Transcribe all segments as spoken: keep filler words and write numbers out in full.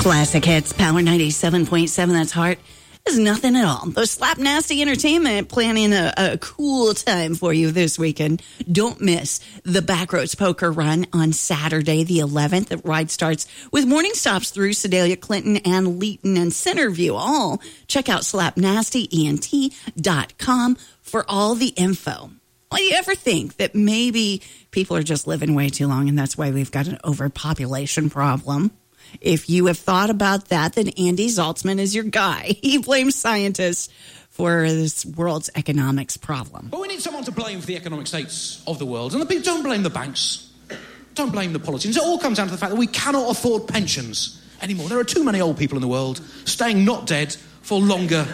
Classic Hits, Power ninety-seven point seven, that's Heart. Is nothing at all. Those Slap Nasty Entertainment planning a, a cool time for you this weekend. Don't miss the Backroads Poker Run on Saturday, the eleventh. The ride starts with morning stops through Sedalia, Clinton, and Leeton and Centerview. All check out slap nasty E N T dot com for all the info. Well, you ever think that maybe people are just living way too long and that's why we've got an overpopulation problem? If you have thought about that, then Andy Zaltzman is your guy. He blames scientists for this world's economics problem. But we need someone to blame for the economic states of the world. And the people don't blame the banks. Don't blame the politicians. It all comes down to the fact that we cannot afford pensions anymore. There are too many old people in the world staying not dead for longer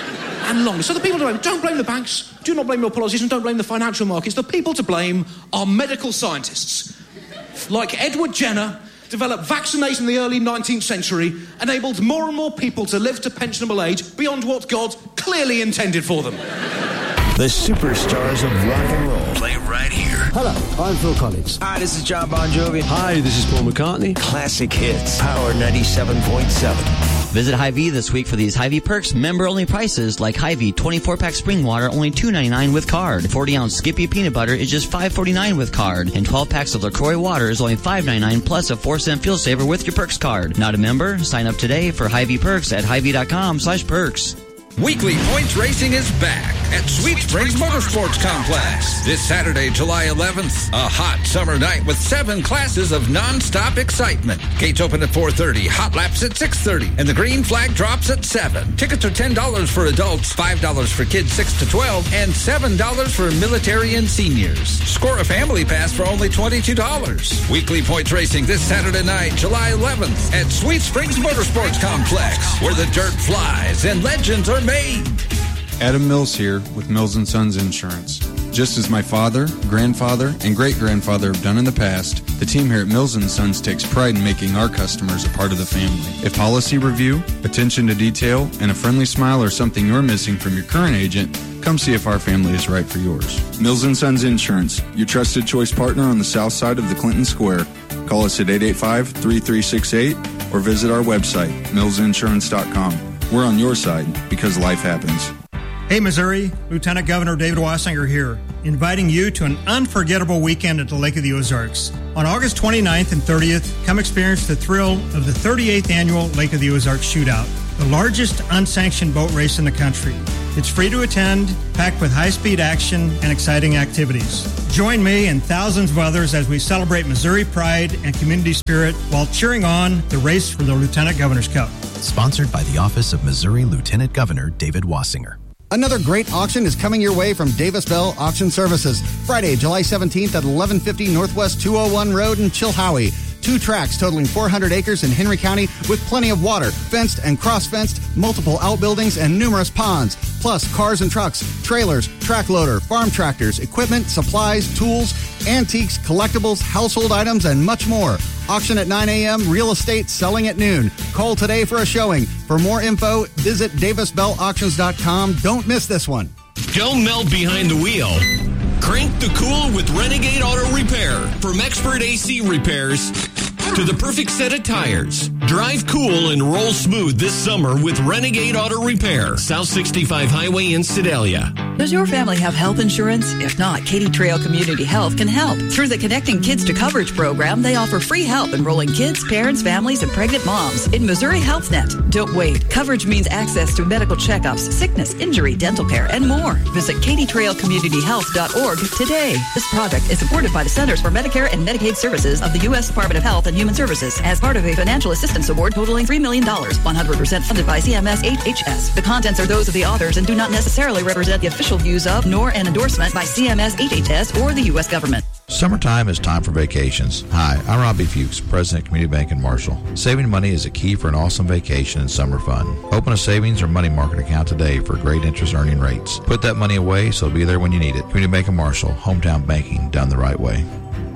and longer. So the people to blame, don't blame the banks. Do not blame your politicians. Don't blame the financial markets. The people to blame are medical scientists. Like Edward Jenner, developed vaccination in the early nineteenth century, enabled more and more people to live to pensionable age beyond what God clearly intended for them. The superstars of rock and roll play right here. Hello, I'm Phil Collins. Hi, this is John Bon Jovi. Hi, this is Paul McCartney. Classic Hits, Power ninety-seven point seven. Visit Hy-Vee this week for these Hy-Vee Perks member-only prices, like Hy-Vee twenty-four pack spring water, only two ninety-nine with card. forty ounce Skippy peanut butter is just five forty-nine with card. And twelve packs of LaCroix water is only five ninety-nine plus a four cent fuel saver with your Perks card. Not a member? Sign up today for Hy-Vee Perks at Hy-Vee.com slash perks. Weekly Points Racing is back at Sweet Springs Motorsports Complex. This Saturday, July eleventh, a hot summer night with seven classes of non-stop excitement. Gates open at four thirty, hot laps at six thirty, and the green flag drops at seven. Tickets are ten dollars for adults, five dollars for kids six to twelve, and seven dollars for military and seniors. Score a family pass for only twenty-two dollars. Weekly Points Racing this Saturday night, July eleventh, at Sweet Springs Motorsports Complex, where the dirt flies and legends are made. Adam Mills here with Mills and Sons Insurance. Just as my father, grandfather, and great-grandfather have done in the past, the team here at Mills and Sons takes pride in making our customers a part of the family. If policy review, attention to detail, and a friendly smile are something you're missing from your current agent, come see if our family is right for yours. Mills and Sons Insurance, your trusted choice partner on the south side of the Clinton Square. Call us at eight eight five, three three six eight or visit our website, mills insurance dot com. We're on your side because life happens. Hey, Missouri, Lieutenant Governor David Wassinger here, inviting you to an unforgettable weekend at the Lake of the Ozarks. On August twenty-ninth and thirtieth, come experience the thrill of the thirty-eighth Annual Lake of the Ozarks Shootout, the largest unsanctioned boat race in the country. It's free to attend, packed with high-speed action and exciting activities. Join me and thousands of others as we celebrate Missouri pride and community spirit while cheering on the race for the Lieutenant Governor's Cup. Sponsored by the Office of Missouri Lieutenant Governor David Wassinger. Another great auction is coming your way from Davis Bell Auction Services. Friday, July seventeenth at eleven fifty Northwest two oh one Road in Chilhowie. Two tracks totaling four hundred acres in Henry County with plenty of water, fenced and cross-fenced, multiple outbuildings, and numerous ponds. Plus cars and trucks, trailers, track loader, farm tractors, equipment, supplies, tools, antiques, collectibles, household items, and much more. Auction at nine a.m., real estate selling at noon. Call today for a showing. For more info, visit davis bell auctions dot com. Don't miss this one. Don't melt behind the wheel. Crank the cool with Renegade Auto Repair. From expert A C repairs to the perfect set of tires. Drive cool and roll smooth this summer with Renegade Auto Repair. South sixty-five Highway in Sedalia. Does your family have health insurance? If not, Katy Trail Community Health can help. Through the Connecting Kids to Coverage program, they offer free help enrolling kids, parents, families, and pregnant moms in Missouri HealthNet. Don't wait. Coverage means access to medical checkups, sickness, injury, dental care, and more. Visit katy trail community health dot org today. This project is supported by the Centers for Medicare and Medicaid Services of the U S Department of Health and Human Services as part of a financial assistance award totaling three million dollars, one hundred percent funded by C M S H H S. The contents are those of the authors and do not necessarily represent the official views of, nor an endorsement by C M S H H S or the U S government. Summertime is time for vacations. Hi, I'm Robbie Fuchs, President of Community Bank in Marshall. Saving money is a key for an awesome vacation and summer fun. Open a savings or money market account today for great interest earning rates. Put that money away so it'll be there when you need it. Community Bank in Marshall, hometown banking done the right way.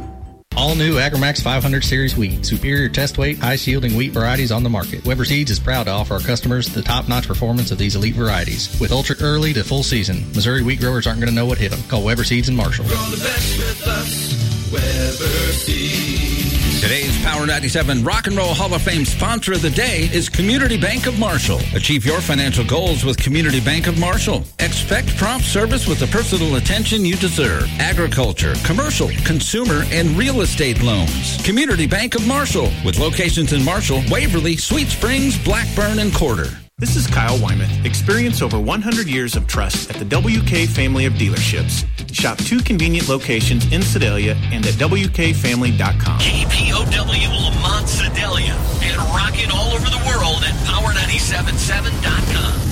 All new AgriMax five hundred Series wheat. Superior test weight, high-shielding wheat varieties on the market. Weber Seeds is proud to offer our customers the top-notch performance of these elite varieties. With ultra early to full season, Missouri wheat growers aren't going to know what hit them. Call Weber Seeds in Marshall. Grow the best with us, Weber Seeds. Today's Power ninety-seven Rock and Roll Hall of Fame sponsor of the day is Community Bank of Marshall. Achieve your financial goals with Community Bank of Marshall. Expect prompt service with the personal attention you deserve. Agriculture, commercial, consumer, and real estate loans. Community Bank of Marshall, with locations in Marshall, Waverly, Sweet Springs, Blackburn, and Corder. This is Kyle Wyman. Experience over one hundred years of trust at the W K family of dealerships. Shop two convenient locations in Sedalia and at W K family dot com. K P O W Lamont Sedalia and rocking all over the world at power nine seven seven dot com.